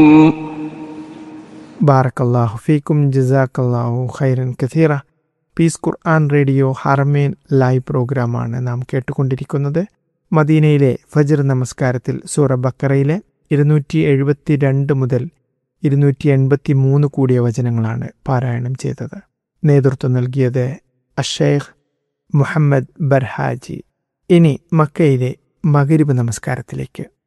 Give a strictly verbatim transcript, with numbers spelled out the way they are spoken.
ബാറക്കല്ലാഹു ഫീക്കും ജസാക്കല്ലാഹു ഖൈറൻ കഥീറ. പീസ് ഖുർആൻ റേഡിയോ ഹറമേൻ ലൈവ് പ്രോഗ്രാമാണ് നാം കേട്ടുകൊണ്ടിരിക്കുന്നത്. മദീനയിലെ ഫജ്ർ നമസ്കാരത്തിൽ സൂറ ബക്കറയിലെ ഇരുന്നൂറ്റി എഴുപത്തി രണ്ട് മുതൽ ഇരുന്നൂറ്റി എൺപത്തി മൂന്ന് കൂടിയ വചനങ്ങളാണ് പാരായണം ചെയ്തത്. നേതൃത്വം നൽകിയത് അഷേഖ് മുഹമ്മദ് ബർഹാജി. ഇനി മക്കയിലെ മഗ്രിബ് നമസ്കാരത്തിലേക്ക്.